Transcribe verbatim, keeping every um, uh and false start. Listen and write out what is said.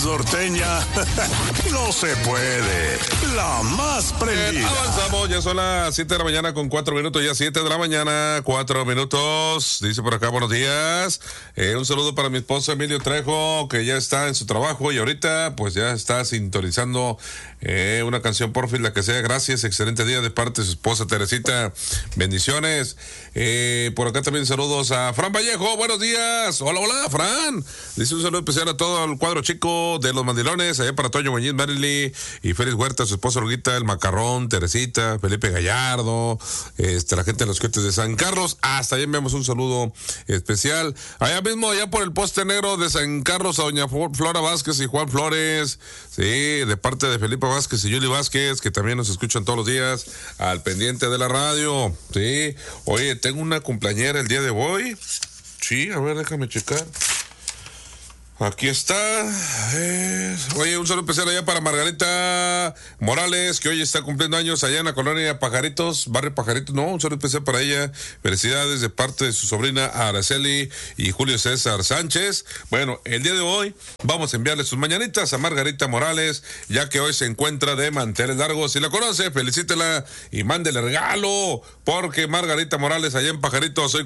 norteña. No se puede. La más prendida. Bien, avanzamos, ya son las siete de la mañana con cuatro minutos, ya siete de la mañana, cuatro minutos. Dice por acá, buenos días. Eh, un saludo para mi esposo Emilio Trejo, que ya está en su trabajo y ahorita pues ya está sintonizando eh, una canción por fin, la que sea. Gracias, excelente día de parte de su esposa Teresita. Bendiciones. Eh, por acá también saludos a Fran Vallejo, buenos días. Hola, hola, Fran. Dice un saludo especial a todo el cuadro chico de los Mandilones, allá para Toño Muñiz, Marily y Félix Huerta, su esposa Olguita, el Macarrón, Teresita, Felipe Gallardo, este, la gente de los cohetes de San Carlos. Hasta allá enviamos un saludo especial. Allá mismo, allá por el poste negro de San Carlos, a doña Flora Vázquez y Juan Flores, sí, de parte de Felipe Vázquez y Yuli Vázquez, que también nos escuchan todos los días al pendiente de la radio, sí. Oye, tengo una cumpleañera el día de hoy. Sí, a ver, déjame checar. Aquí está. Eh, oye, un saludo especial allá para Margarita Morales, que hoy está cumpliendo años allá en la colonia Pajaritos, barrio Pajaritos. No, un saludo especial para ella. Felicidades de parte de su sobrina Araceli y Julio César Sánchez. Bueno, el día de hoy vamos a enviarle sus mañanitas a Margarita Morales, ya que hoy se encuentra de manteles largos. Si la conoce, felicítela y mándele regalo, porque Margarita Morales allá en Pajaritos hoy